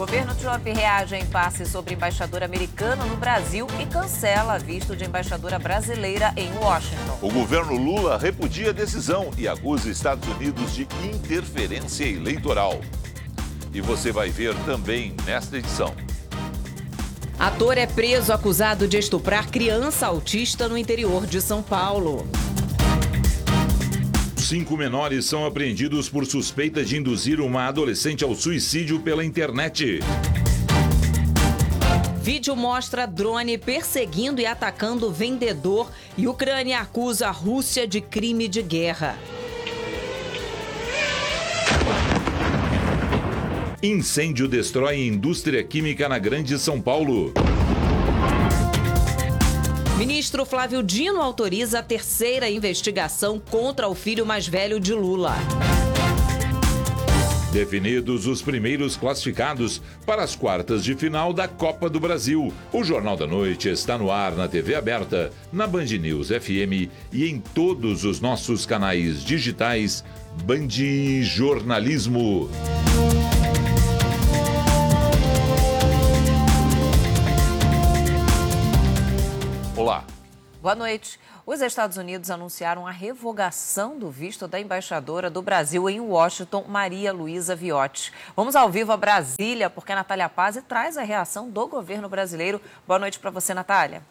Governo Trump reage a impasse sobre embaixador americano no Brasil e cancela visto de embaixadora brasileira em Washington. O governo Lula repudia a decisão e acusa Estados Unidos de interferência eleitoral. E você vai ver também nesta edição. Ator é preso acusado de estuprar criança autista no interior de São Paulo. 5 menores são apreendidos por suspeita de induzir uma adolescente ao suicídio pela internet. Vídeo mostra drone perseguindo e atacando vendedor e Ucrânia acusa a Rússia de crime de guerra. Incêndio destrói indústria química na Grande São Paulo. Ministro Flávio Dino autoriza a terceira investigação contra o filho mais velho de Lula. Definidos os primeiros classificados para as quartas de final da Copa do Brasil. O Jornal da Noite está no ar na TV aberta, na Band News FM e em todos os nossos canais digitais. Band Jornalismo. Olá. Boa noite. Os Estados Unidos anunciaram a revogação do visto da embaixadora do Brasil em Washington, Maria Luísa Viotti. Vamos ao vivo a Brasília, porque a Natália Pazzi traz a reação do governo brasileiro. Boa noite para você, Natália.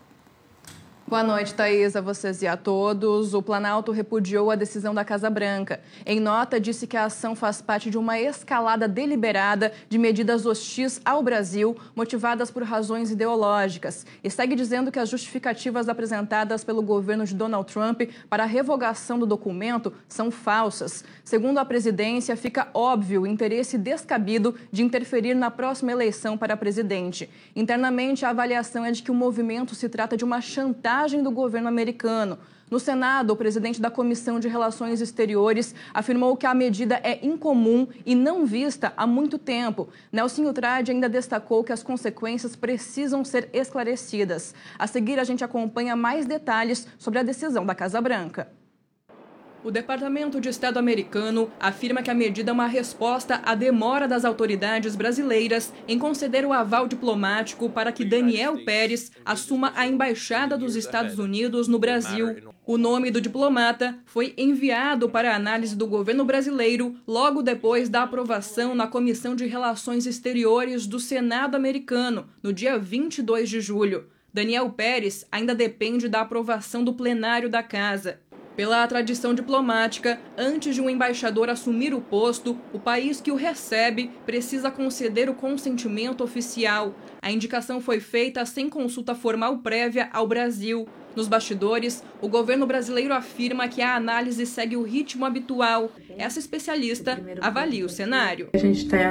Boa noite, Thaís, a vocês e a todos. O Planalto repudiou a decisão da Casa Branca. Em nota, disse que a ação faz parte de uma escalada deliberada de medidas hostis ao Brasil, motivadas por razões ideológicas. E segue dizendo que as justificativas apresentadas pelo governo de Donald Trump para a revogação do documento são falsas. Segundo a presidência, fica óbvio o interesse descabido de interferir na próxima eleição para presidente. Internamente, a avaliação é de que o movimento se trata de uma chantagem do governo americano. No Senado, o presidente da Comissão de Relações Exteriores afirmou que a medida é incomum e não vista há muito tempo. Nelson Trade ainda destacou que as consequências precisam ser esclarecidas. A seguir, a gente acompanha mais detalhes sobre a decisão da Casa Branca. O Departamento de Estado americano afirma que a medida é uma resposta à demora das autoridades brasileiras em conceder o aval diplomático para que Daniel Pérez assuma a Embaixada dos Estados Unidos no Brasil. O nome do diplomata foi enviado para a análise do governo brasileiro logo depois da aprovação na Comissão de Relações Exteriores do Senado americano, no dia 22 de julho. Daniel Pérez ainda depende da aprovação do plenário da Casa. Pela tradição diplomática, antes de um embaixador assumir o posto, o país que o recebe precisa conceder o consentimento oficial. A indicação foi feita sem consulta formal prévia ao Brasil. Nos bastidores, o governo brasileiro afirma que a análise segue o ritmo habitual. Essa especialista avalia o cenário. A gente está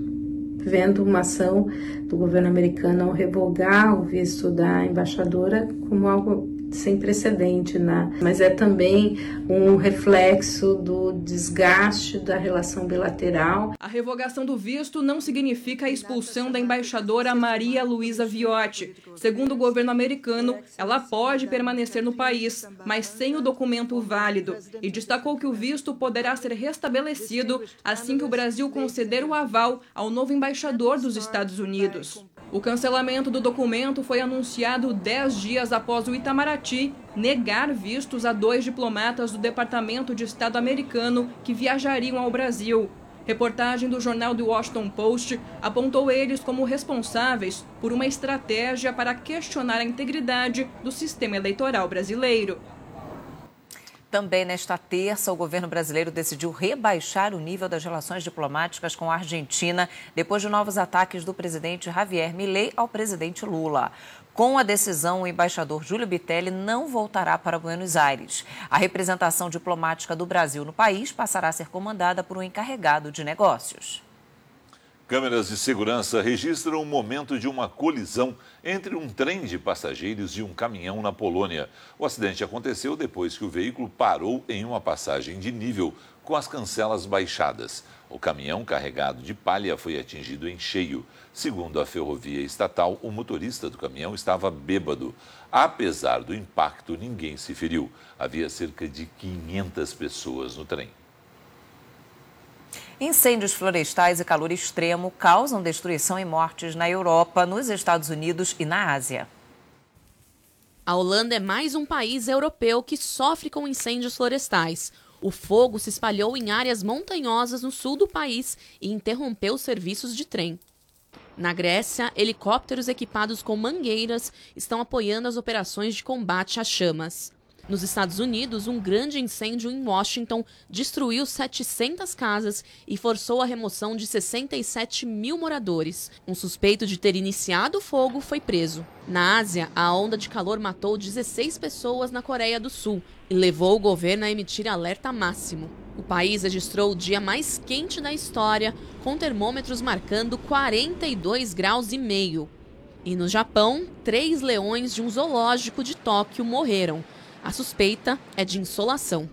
vendo uma ação do governo americano ao revogar o visto da embaixadora como algo sem precedente, né? Mas é também um reflexo do desgaste da relação bilateral. A revogação do visto não significa a expulsão da embaixadora Maria Luísa Viotti. Segundo o governo americano, ela pode permanecer no país, mas sem o documento válido. E destacou que o visto poderá ser restabelecido assim que o Brasil conceder o aval ao novo embaixador dos Estados Unidos. O cancelamento do documento foi anunciado 10 dias após o Itamaraty negar vistos a 2 diplomatas do Departamento de Estado americano que viajariam ao Brasil. Reportagem do jornal The Washington Post apontou eles como responsáveis por uma estratégia para questionar a integridade do sistema eleitoral brasileiro. Também nesta terça, o governo brasileiro decidiu rebaixar o nível das relações diplomáticas com a Argentina depois de novos ataques do presidente Javier Milei ao presidente Lula. Com a decisão, o embaixador Júlio Bitelli não voltará para Buenos Aires. A representação diplomática do Brasil no país passará a ser comandada por um encarregado de negócios. Câmeras de segurança registram o momento de uma colisão entre um trem de passageiros e um caminhão na Polônia. O acidente aconteceu depois que o veículo parou em uma passagem de nível com as cancelas baixadas. O caminhão carregado de palha foi atingido em cheio. Segundo a ferrovia estatal, o motorista do caminhão estava bêbado. Apesar do impacto, ninguém se feriu. Havia cerca de 500 pessoas no trem. Incêndios florestais e calor extremo causam destruição e mortes na Europa, nos Estados Unidos e na Ásia. A Holanda é mais um país europeu que sofre com incêndios florestais. O fogo se espalhou em áreas montanhosas no sul do país e interrompeu os serviços de trem. Na Grécia, helicópteros equipados com mangueiras estão apoiando as operações de combate às chamas. Nos Estados Unidos, um grande incêndio em Washington destruiu 700 casas e forçou a remoção de 67 mil moradores. Um suspeito de ter iniciado o fogo foi preso. Na Ásia, a onda de calor matou 16 pessoas na Coreia do Sul e levou o governo a emitir alerta máximo. O país registrou o dia mais quente da história, com termômetros marcando 42,5 graus. E no Japão, 3 leões de um zoológico de Tóquio morreram. A suspeita é de insolação.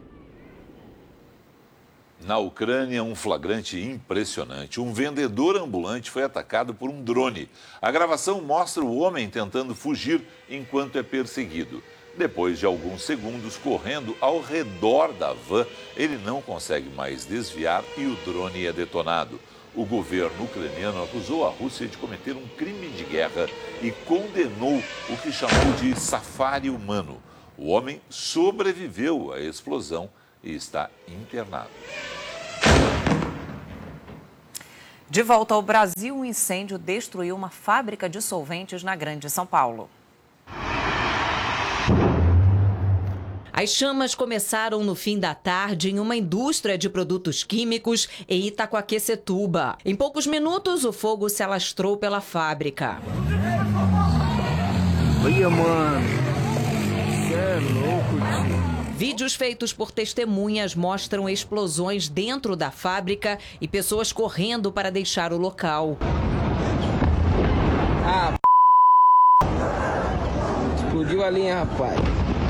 Na Ucrânia, um flagrante impressionante. Um vendedor ambulante foi atacado por um drone. A gravação mostra o homem tentando fugir enquanto é perseguido. Depois de alguns segundos correndo ao redor da van, ele não consegue mais desviar e o drone é detonado. O governo ucraniano acusou a Rússia de cometer um crime de guerra e condenou o que chamou de safari humano. O homem sobreviveu à explosão e está internado. De volta ao Brasil, um incêndio destruiu uma fábrica de solventes na Grande São Paulo. As chamas começaram no fim da tarde em uma indústria de produtos químicos em Itacoaquecetuba. Em poucos minutos, o fogo se alastrou pela fábrica. Olha, mano. É louco, tio. Vídeos feitos por testemunhas mostram explosões dentro da fábrica e pessoas correndo para deixar o local. Explodiu a linha, rapaz.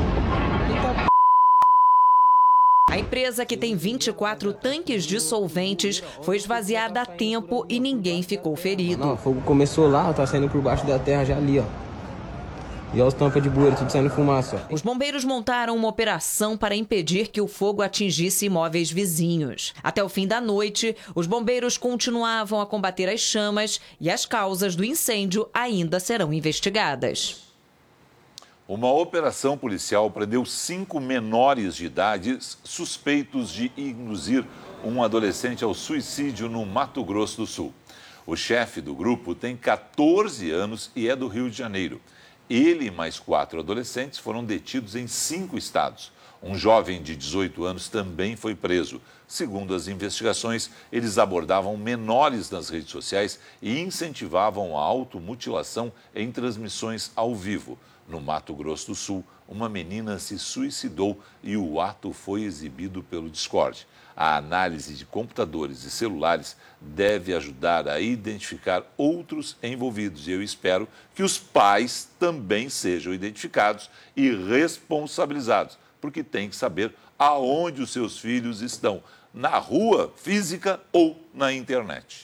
A empresa, que tem 24 tanques de solventes, foi esvaziada a tempo e ninguém ficou ferido. Não, o fogo começou lá, tá saindo por baixo da terra já ali, ó. E olha os tampas de bueiro, tudo saindo fumaça. Os bombeiros montaram uma operação para impedir que o fogo atingisse imóveis vizinhos. Até o fim da noite, os bombeiros continuavam a combater as chamas e as causas do incêndio ainda serão investigadas. Uma operação policial prendeu 5 menores de idade suspeitos de induzir um adolescente ao suicídio no Mato Grosso do Sul. O chefe do grupo tem 14 anos e é do Rio de Janeiro. Ele e mais 4 adolescentes foram detidos em 5 estados. Um jovem de 18 anos também foi preso. Segundo as investigações, eles abordavam menores nas redes sociais e incentivavam a automutilação em transmissões ao vivo. No Mato Grosso do Sul, uma menina se suicidou e o ato foi exibido pelo Discord. A análise de computadores e celulares deve ajudar a identificar outros envolvidos. E eu espero que os pais também sejam identificados e responsabilizados, porque tem que saber aonde os seus filhos estão, na rua física ou na internet.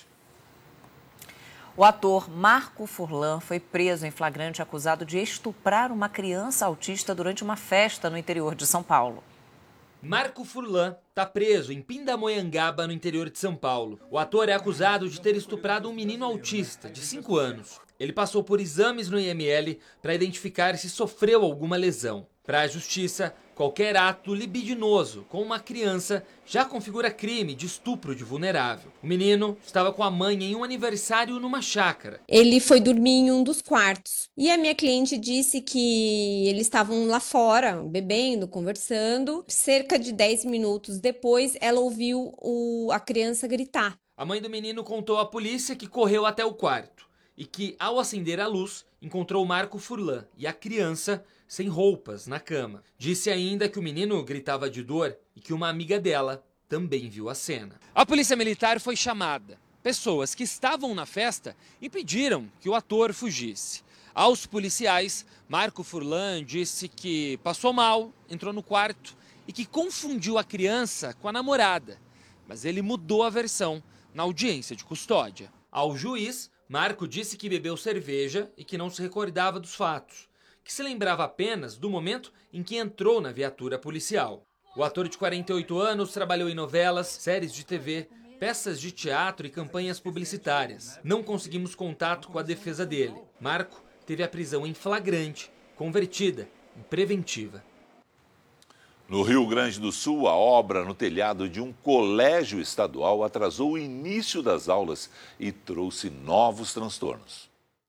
O ator Marco Furlan foi preso em flagrante acusado de estuprar uma criança autista durante uma festa no interior de São Paulo. Marco Furlan está preso em Pindamonhangaba, no interior de São Paulo. O ator é acusado de ter estuprado um menino autista de 5 anos. Ele passou por exames no IML para identificar se sofreu alguma lesão. Para a justiça, qualquer ato libidinoso com uma criança já configura crime de estupro de vulnerável. O menino estava com a mãe em um aniversário numa chácara. Ele foi dormir em um dos quartos. E a minha cliente disse que eles estavam lá fora, bebendo, conversando. Cerca de 10 minutos depois, ela ouviu a criança gritar. A mãe do menino contou à polícia que correu até o quarto e que, ao acender a luz, encontrou Marco Furlan e a criança sem roupas na cama. Disse ainda que o menino gritava de dor e que uma amiga dela também viu a cena. A polícia militar foi chamada. Pessoas que estavam na festa impediram que o ator fugisse. Aos policiais, Marco Furlan disse que passou mal, entrou no quarto e que confundiu a criança com a namorada. Mas ele mudou a versão na audiência de custódia. Ao juiz, Marco disse que bebeu cerveja e que não se recordava dos fatos, que se lembrava apenas do momento em que entrou na viatura policial. O ator de 48 anos trabalhou em novelas, séries de TV, peças de teatro e campanhas publicitárias. Não conseguimos contato com a defesa dele. Marco teve a prisão em flagrante, convertida em preventiva. No Rio Grande do Sul, a obra no telhado de um colégio estadual atrasou o início das aulas e trouxe novos transtornos.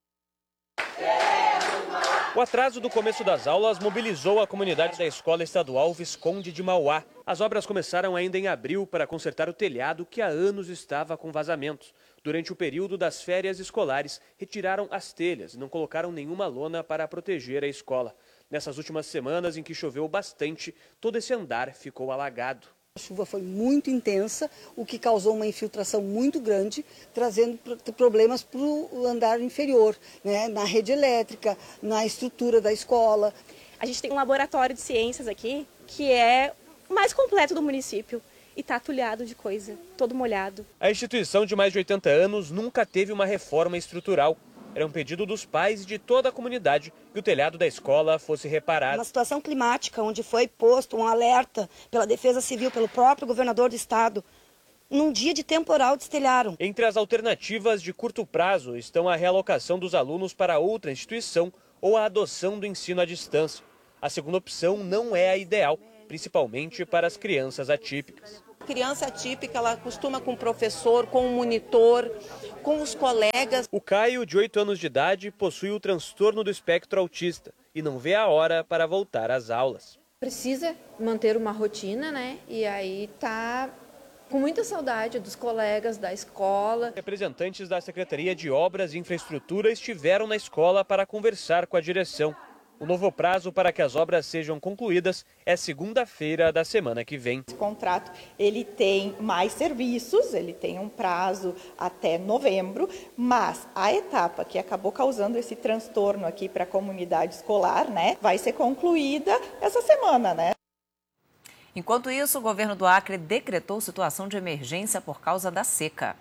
O atraso do começo das aulas mobilizou a comunidade da Escola Estadual Visconde de Mauá. As obras começaram ainda em abril para consertar o telhado que há anos estava com vazamentos. Durante o período das férias escolares, retiraram as telhas e não colocaram nenhuma lona para proteger a escola. Nessas últimas semanas, em que choveu bastante, todo esse andar ficou alagado. A chuva foi muito intensa, o que causou uma infiltração muito grande, trazendo problemas para o andar inferior, né? Na rede elétrica, na estrutura da escola. A gente tem um laboratório de ciências aqui, que é o mais completo do município. E está atulhado de coisa, todo molhado. A instituição de mais de 80 anos nunca teve uma reforma estrutural. Era um pedido dos pais e de toda a comunidade que o telhado da escola fosse reparado. Uma situação climática onde foi posto um alerta pela Defesa Civil, pelo próprio governador do estado, num dia de temporal destelharam. Entre as alternativas de curto prazo estão a realocação dos alunos para outra instituição ou a adoção do ensino à distância. A segunda opção não é a ideal, principalmente para as crianças atípicas. Criança atípica, ela costuma com o professor, com o monitor, com os colegas. O Caio, de 8 anos de idade, possui o transtorno do espectro autista e não vê a hora para voltar às aulas. Precisa manter uma rotina, né? E aí tá com muita saudade dos colegas da escola. Representantes da Secretaria de Obras e Infraestrutura estiveram na escola para conversar com a direção. O novo prazo para que as obras sejam concluídas é segunda-feira da semana que vem. Esse contrato ele tem mais serviços, ele tem um prazo até novembro, mas a etapa que acabou causando esse transtorno aqui para a comunidade escolar, né, vai ser concluída essa semana, né? Enquanto isso, o governo do Acre decretou situação de emergência por causa da seca.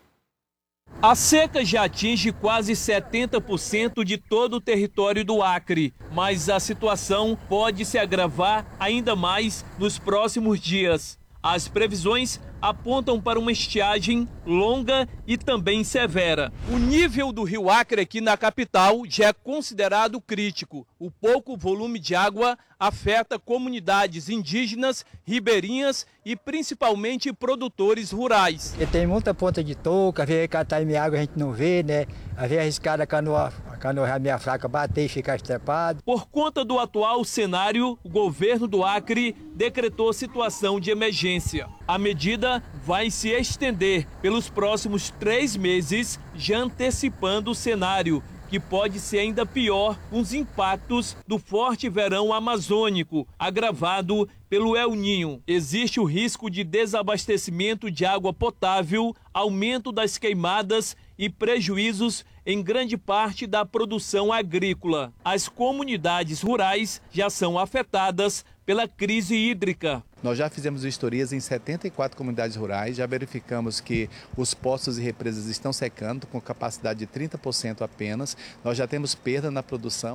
A seca já atinge quase 70% de todo o território do Acre, mas a situação pode se agravar ainda mais nos próximos dias. As previsões apontam para uma estiagem longa e também severa. O nível do rio Acre aqui na capital já é considerado crítico. O pouco volume de água afeta comunidades indígenas, ribeirinhas e principalmente produtores rurais. E tem muita ponta de touca, às vezes catar minha água a gente não vê, né? Às vezes arriscada a canoa minha fraca bater e ficar estrepado. Por conta do atual cenário, o governo do Acre decretou situação de emergência. A medida vai se estender pelos próximos 3 meses, já antecipando o cenário, que pode ser ainda pior com os impactos do forte verão amazônico, agravado pelo El Niño. Existe o risco de desabastecimento de água potável, aumento das queimadas e prejuízos em grande parte da produção agrícola. As comunidades rurais já são afetadas pela crise hídrica. Nós já fizemos vistorias em 74 comunidades rurais, já verificamos que os poços e represas estão secando com capacidade de 30% apenas. Nós já temos perda na produção.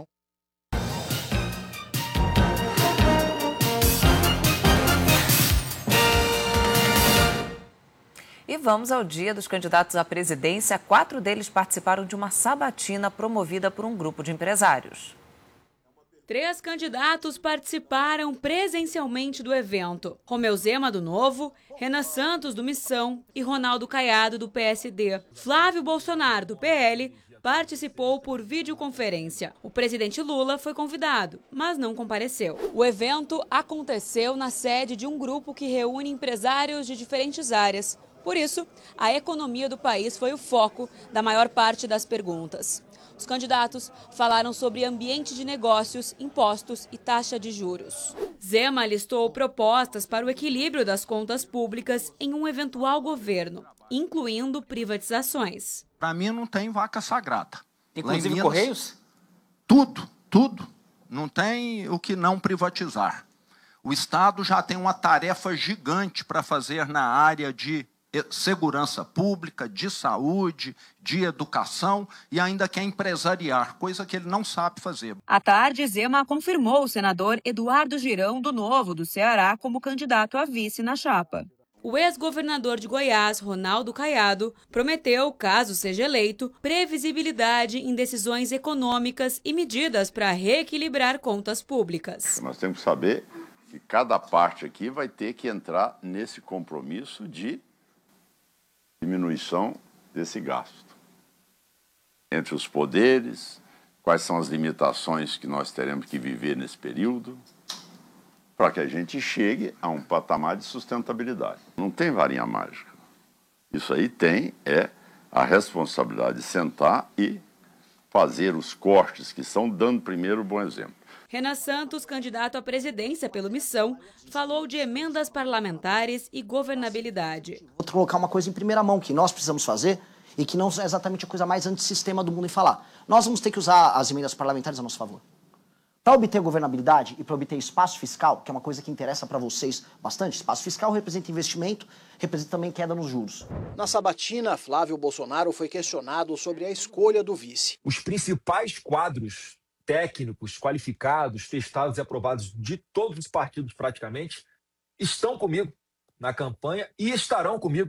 E vamos ao dia dos candidatos à presidência. 4 deles participaram de uma sabatina promovida por um grupo de empresários. 3 candidatos participaram presencialmente do evento. Romeu Zema, do Novo, Renan Santos, do Missão e Ronaldo Caiado, do PSD. Flávio Bolsonaro, do PL, participou por videoconferência. O presidente Lula foi convidado, mas não compareceu. O evento aconteceu na sede de um grupo que reúne empresários de diferentes áreas. Por isso, a economia do país foi o foco da maior parte das perguntas. Os candidatos falaram sobre ambiente de negócios, impostos e taxa de juros. Zema listou propostas para o equilíbrio das contas públicas em um eventual governo, incluindo privatizações. Para mim não tem vaca sagrada. Inclusive Minas, Correios? Tudo. Não tem o que não privatizar. O Estado já tem uma tarefa gigante para fazer na área de segurança pública, de saúde, de educação e ainda quer empresariar, coisa que ele não sabe fazer. À tarde, Zema confirmou o senador Eduardo Girão, do Novo, do Ceará, como candidato a vice na chapa. o ex-governador de Goiás, Ronaldo Caiado, prometeu, caso seja eleito, previsibilidade em decisões econômicas e medidas para reequilibrar contas públicas. Nós temos que saber que cada parte aqui vai ter que entrar nesse compromisso de diminuição desse gasto. Entre os poderes, quais são as limitações que nós teremos que viver nesse período, para que a gente chegue a um patamar de sustentabilidade. Não tem varinha mágica. Isso aí é a responsabilidade de sentar e fazer os cortes que são, dando primeiro o bom exemplo. Renan Santos, candidato à presidência pelo Missão, falou de emendas parlamentares e governabilidade. Vou colocar uma coisa em primeira mão que nós precisamos fazer e que não é exatamente a coisa mais antissistema do mundo em falar. Nós vamos ter que usar as emendas parlamentares a nosso favor. Para obter governabilidade e para obter espaço fiscal, que é uma coisa que interessa para vocês bastante, espaço fiscal representa investimento, representa também queda nos juros. Na sabatina, Flávio Bolsonaro foi questionado sobre a escolha do vice. Os principais quadros técnicos, qualificados, testados e aprovados de todos os partidos praticamente, estão comigo na campanha e estarão comigo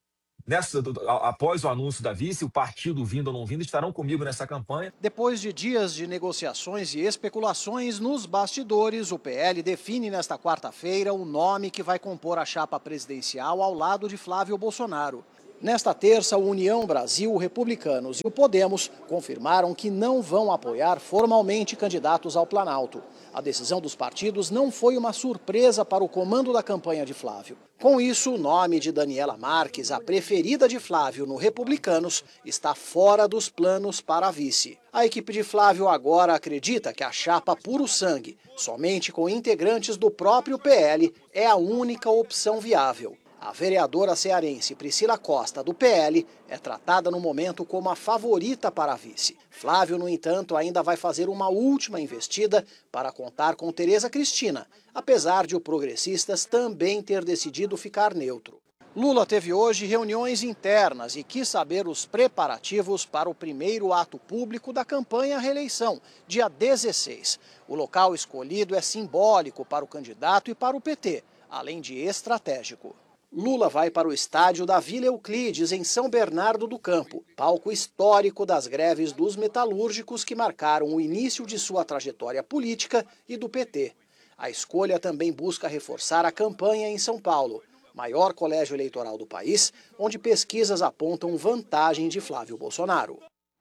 após o anúncio da vice, o partido vindo ou não vindo, estarão comigo nessa campanha. Depois de dias de negociações e especulações nos bastidores, o PL define nesta quarta-feira o nome que vai compor a chapa presidencial ao lado de Flávio Bolsonaro. Nesta terça, o União Brasil, o Republicanos e o Podemos confirmaram que não vão apoiar formalmente candidatos ao Planalto. A decisão dos partidos não foi uma surpresa para o comando da campanha de Flávio. Com isso, o nome de Daniela Marques, a preferida de Flávio no Republicanos, está fora dos planos para a vice. A equipe de Flávio agora acredita que a chapa puro sangue, somente com integrantes do próprio PL, é a única opção viável. A vereadora cearense Priscila Costa, do PL, é tratada no momento como a favorita para a vice. Flávio, no entanto, ainda vai fazer uma última investida para contar com Tereza Cristina, apesar de o Progressistas também ter decidido ficar neutro. Lula teve hoje reuniões internas e quis saber os preparativos para o primeiro ato público da campanha à reeleição, dia 16. O local escolhido é simbólico para o candidato e para o PT, além de estratégico. Lula vai para o estádio da Vila Euclides, em São Bernardo do Campo, palco histórico das greves dos metalúrgicos que marcaram o início de sua trajetória política e do PT. A escolha também busca reforçar a campanha em São Paulo, maior colégio eleitoral do país, onde pesquisas apontam vantagem de Flávio Bolsonaro.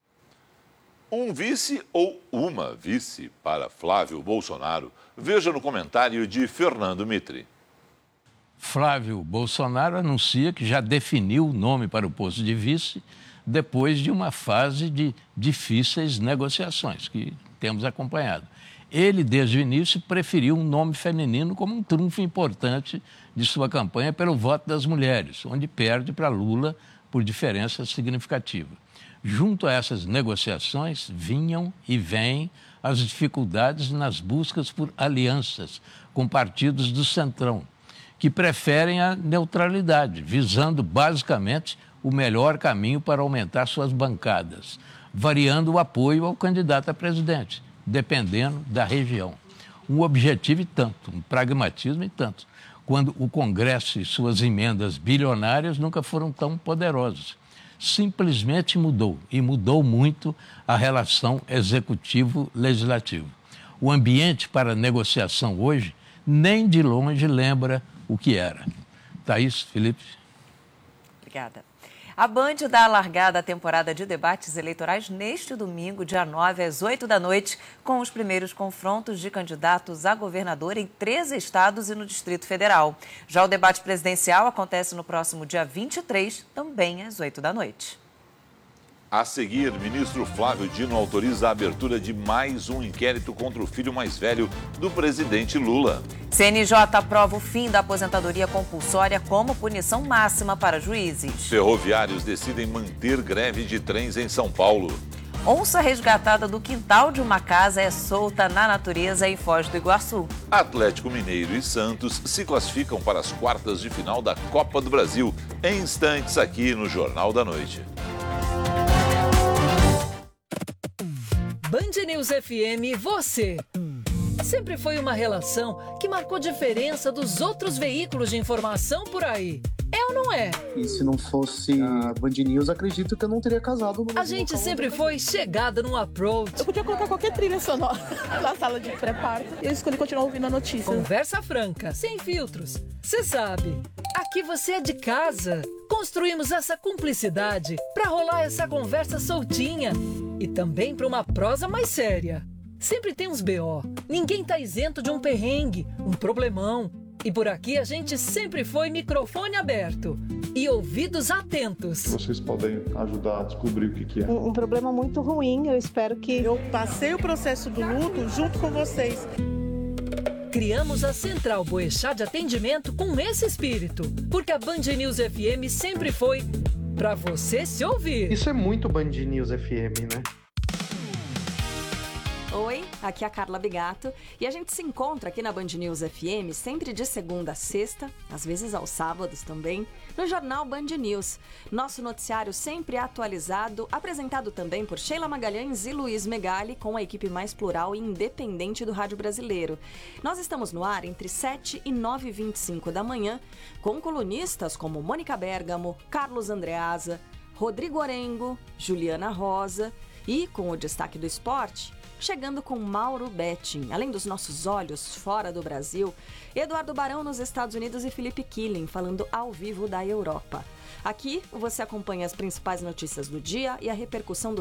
Um vice ou uma vice para Flávio Bolsonaro? Veja no comentário de Fernando Mitre. Flávio Bolsonaro anuncia que já definiu o nome para o posto de vice depois de uma fase de difíceis negociações que temos acompanhado. Ele, desde o início, preferiu um nome feminino como um trunfo importante de sua campanha pelo voto das mulheres, onde perde para Lula por diferença significativa. Junto a essas negociações, vinham e vêm as dificuldades nas buscas por alianças com partidos do Centrão, que preferem a neutralidade, visando basicamente o melhor caminho para aumentar suas bancadas, variando o apoio ao candidato a presidente, dependendo da região. Um objetivo e tanto, um pragmatismo e tanto, quando o Congresso e suas emendas bilionárias nunca foram tão poderosos. Simplesmente mudou, e mudou muito, a relação executivo-legislativo. O ambiente para negociação hoje nem de longe lembra o que era. Thaís, Felipe. Obrigada. A Band dá largada à temporada de debates eleitorais neste domingo, dia 9, às 8 da noite, com os primeiros confrontos de candidatos a governador em 13 estados e no Distrito Federal. Já o debate presidencial acontece no próximo dia 23, também às 8 da noite. A seguir, ministro Flávio Dino autoriza a abertura de mais um inquérito contra o filho mais velho do presidente Lula. CNJ aprova o fim da aposentadoria compulsória como punição máxima para juízes. Ferroviários decidem manter greve de trens em São Paulo. Onça resgatada do quintal de uma casa é solta na natureza em Foz do Iguaçu. Atlético Mineiro e Santos se classificam para as quartas de final da Copa do Brasil. Em instantes aqui no Jornal da Noite. Band News FM, você. Sempre foi uma relação que marcou diferença dos outros veículos de informação por aí. É ou não é? E se não fosse a Band News, acredito que eu não teria casado no A gente sempre foi chegada no approach. Eu podia colocar qualquer trilha sonora na sala de pré-parto. Eu escolhi continuar ouvindo a notícia. Conversa franca, sem filtros. Você sabe, aqui você é de casa. Construímos essa cumplicidade para rolar essa conversa soltinha. E também para uma prosa mais séria. Sempre tem uns BO. Ninguém tá isento de um perrengue, um problemão. E por aqui a gente sempre foi microfone aberto e ouvidos atentos. Vocês podem ajudar a descobrir o que é. Um problema muito ruim, eu espero que... Eu passei o processo do luto junto com vocês. Criamos a Central Boechat de atendimento com esse espírito, porque a Band News FM sempre foi pra você se ouvir. Isso é muito Band News FM, né? Oi, aqui é a Carla Bigato e a gente se encontra aqui na Band News FM sempre de segunda a sexta, às vezes aos sábados também, no jornal Band News. Nosso noticiário sempre atualizado, apresentado também por Sheila Magalhães e Luiz Megali, com a equipe mais plural e independente do rádio brasileiro. Nós estamos no ar entre 7 e 9h25 da manhã, com colunistas como Mônica Bergamo, Carlos Andreasa, Rodrigo Orengo, Juliana Rosa e, com o destaque do esporte, chegando com Mauro Betting, além dos nossos olhos fora do Brasil, Eduardo Barão nos Estados Unidos e Felipe Killing falando ao vivo da Europa. Aqui você acompanha as principais notícias do dia e a repercussão do